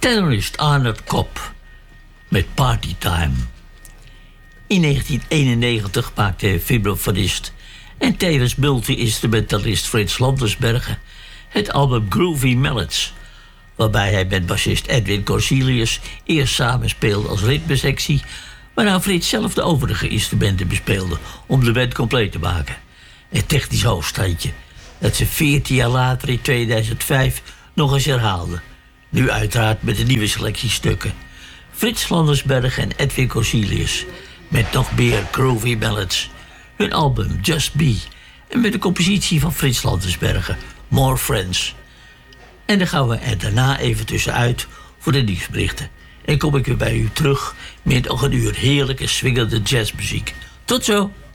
Tenorist Arnold Kopp met Party Time. In 1991 maakte vibrafonist en tevens multi-instrumentalist Frits Landersbergen het album Groovy Mallets, waarbij hij met bassist Edwin Corsilius eerst samenspeelde als ritmesectie, waarna Frits zelf de overige instrumenten bespeelde om de band compleet te maken. Het technisch hoogstandje dat ze 14 jaar later in 2005 nog eens herhaalde. Nu uiteraard met een nieuwe selectie stukken. Frits Landersberg en Edwin Corsilius met nog meer Groovy Ballads. Hun album Just Be en met de compositie van Frits Landersbergen More Friends. En dan gaan we er daarna even tussenuit voor de nieuwsberichten. En kom ik weer bij u terug met nog een uur heerlijke swingende jazzmuziek. Tot zo!